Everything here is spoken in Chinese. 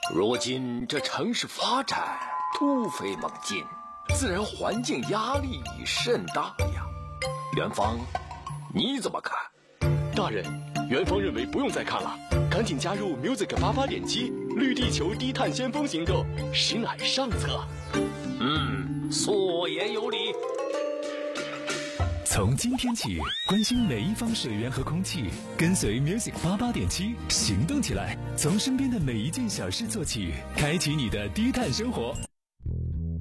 如今这城市发展突飞猛进，自然环境压力甚大呀。元芳，你怎么看？ 大人，元芳认为不用再看了，赶紧加入 Music 88.7绿地球低碳先锋行动，实乃上策。 所言有理。 从今天起，关心每一方水源和空气，跟随 Music 88.7行动起来，从身边的每一件小事做起，开启你的低碳生活。